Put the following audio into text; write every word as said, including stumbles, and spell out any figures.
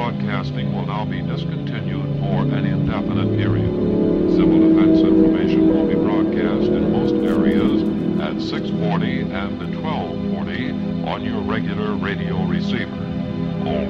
broadcasting will now be discontinued for an indefinite period. Civil defense information will be broadcast in most areas at six forty and twelve forty on your regular radio receiver. All